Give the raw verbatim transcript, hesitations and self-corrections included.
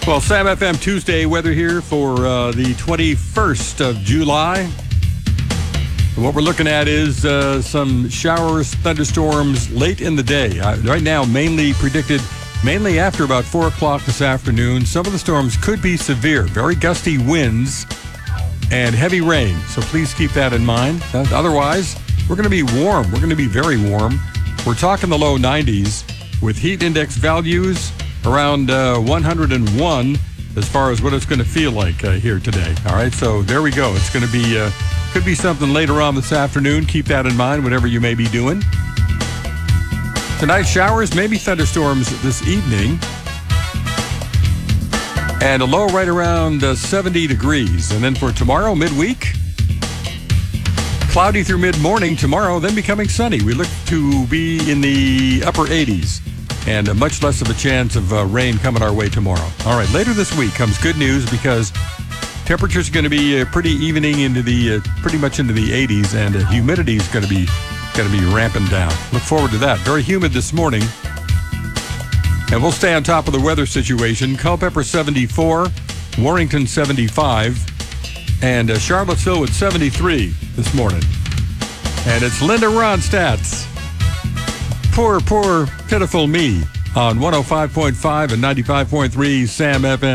Well, Sam F M Tuesday weather here for uh, the twenty-first of July. And what we're looking at is uh, some showers, thunderstorms late in the day. Uh, right now, mainly predicted, mainly after about four o'clock this afternoon. Some of the storms could be severe, very gusty winds and heavy rain. So please keep that in mind. Uh, otherwise, we're going to be warm. We're going to be very warm. We're talking the low nineties with heat index values around uh, one hundred one as far as what it's going to feel like uh, here today. All right, so there we go. It's going to be, uh, could be something later on this afternoon. Keep that in mind, whatever you may be doing. Tonight, showers, maybe thunderstorms this evening. And a low right around uh, seventy degrees. And then for tomorrow, midweek, cloudy through mid-morning tomorrow, then becoming sunny. We look to be in the upper eighties. And uh, much less of a chance of uh, rain coming our way tomorrow. All right, later this week comes good news because temperatures are going to be uh, pretty evening into the, uh, pretty much into the eighties, and uh, humidity is going to be going to be ramping down. Look forward to that. Very humid this morning. And we'll stay on top of the weather situation. Culpeper seventy-four, Warrington seventy-five, and uh, Charlottesville with seventy-three this morning. And it's Linda Ronstadt. Poor, poor, pitiful me on one oh five point five and ninety-five point three Sam F M.